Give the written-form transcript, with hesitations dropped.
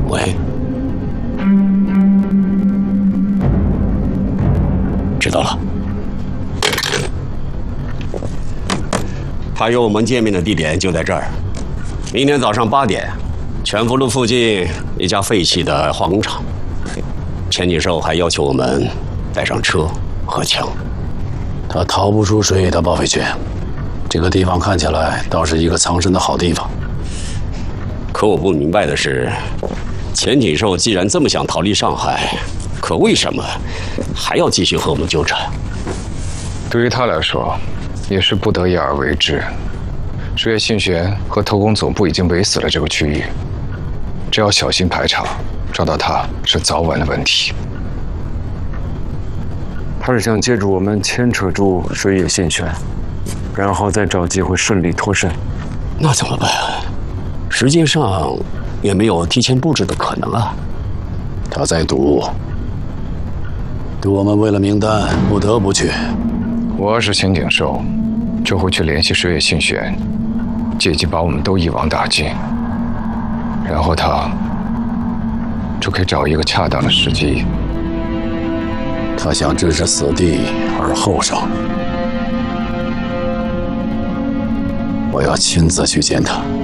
喂，知道了。他约我们见面的地点就在这儿，明天早上8点，全福路附近一家废弃的化工厂。钱锦寿还要求我们带上车和枪。 他逃不出水野的报废圈，这个地方看起来倒是一个藏身的好地方。 可我不明白的是，钱锦寿既然这么想逃离上海，可为什么还要继续和我们纠缠？ 对于他来说，也是不得已而为之。水野信玄和特工总部已经围死了这个区域，只要小心排查，找到他是早晚的问题。 他是想借助我们牵扯住水野信玄，然后再找机会顺利脱身。 那怎么办？实际上也没有提前布置的可能啊。 他在赌我们为了名单不得不去。 我要是钱景寿，就会去联系水野信玄，借机把我们都一网打尽，然后他就可以找一个恰当的时机。 他想置之死地而后生，我要亲自去见他。